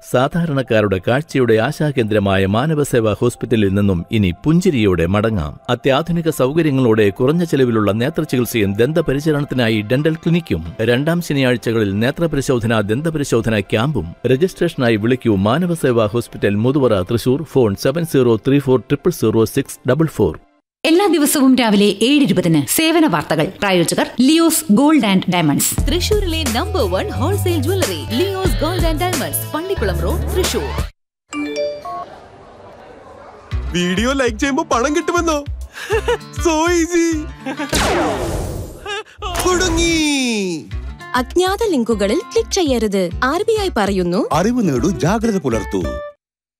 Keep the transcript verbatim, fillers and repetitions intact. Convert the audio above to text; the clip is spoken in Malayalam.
സാധാരണക്കാരുടെ കാഴ്ചയുടെ ആശാകേന്ദ്രമായ മാനവസേവാ ഹോസ്പിറ്റലിൽ നിന്നും ഇനി പുഞ്ചിരിയോടെ മടങ്ങാം. അത്യാധുനിക സൗകര്യങ്ങളോടെ കുറഞ്ഞ ചെലവിലുള്ള നേത്രചികിത്സയും ദന്തപരിചരണത്തിനായി ഡെന്റൽ ക്ലിനിക്കും. രണ്ടാം ശനിയാഴ്ചകളിൽ നേത്രപരിശോധന, ദന്തപരിശോധന ക്യാമ്പും. രജിസ്ട്രേഷനായി വിളിക്കൂ Manavaseva hospital, Muthuvara, Thrissur. Phone seven zero three four triple zero six double four. എല്ലാ ദിവസവും രാവിലെ ഏഴ് ഇരുപതിന് സേവന വാർത്തകൾ. പ്രായോജകർ ലിയോസ് ഗോൾഡ് ആൻഡ് ഡയമണ്ട്സ്, തൃശൂരിലെ number one wholesale jewellery Leo's gold and diamonds, Pallikkulam road, Thrissur. Video like ചെയ്യുമ്പോ പണം കിട്ടുമെന്നോ? So easy. കുടുങ്ങി. അജ്ഞാത ലിങ്കുകളിൽ ക്ലിക്ക് ചെയ്യരുത്. ആർ ബി ഐ പറയുന്നു, അറിവ് നേടൂ, ജാഗ്രത പുലർത്തൂ.